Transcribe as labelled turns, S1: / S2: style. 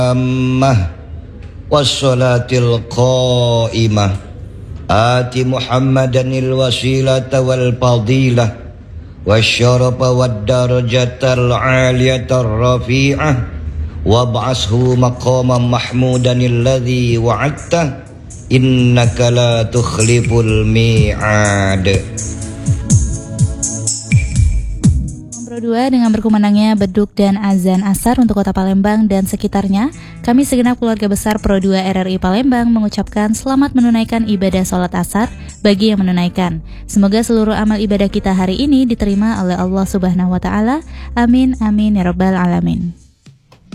S1: wassalatil qaimah ati Muhammadanil wasilata wal fadilah wasyarafa wad darajatal aliyatar rafi'ah wab'ashu maqaman mahmudanil ladzi wa'adta innaka la tukhliful mi'ad.
S2: Pro 2 dengan berkumandangnya beduk dan azan asar untuk kota Palembang dan sekitarnya, kami segenap keluarga besar Pro 2 RRI Palembang mengucapkan selamat menunaikan ibadah sholat asar bagi yang menunaikan. Semoga seluruh amal ibadah kita hari ini diterima oleh Allah Subhanahu wa Ta'ala. Amin, amin, ya Rabbal Alamin.